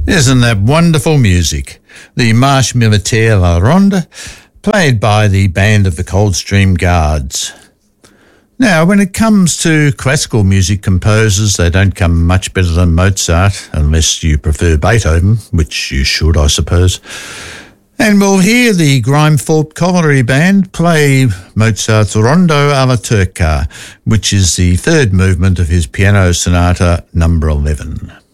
Isn't that wonderful music? The Marche Militaire La Ronde, played by the Band of the Coldstream Guards. Now, when it comes to classical music composers, they don't come much better than Mozart, unless you prefer Beethoven, which you should, I suppose. And we'll hear the Grimethorpe Colliery Band play Mozart's Rondo alla Turca, which is the third movement of his Piano Sonata No. 11.